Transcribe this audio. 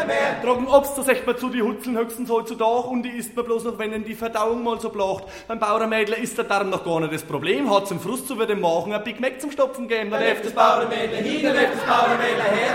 mehr. Tragen Obst, das echt mal zu, die Hutzeln höchstens heutzutage und die isst man bloß noch, wenn ihnen die Verdauung mal so blacht. Beim Bauernmädler ist der Darm noch gar nicht das Problem, hat zum Frust zu würde machen, ein Big Mac zum Stopfen geben. Dann läuft das Bauernmädler hin, dann läuft das Bauernmädler her.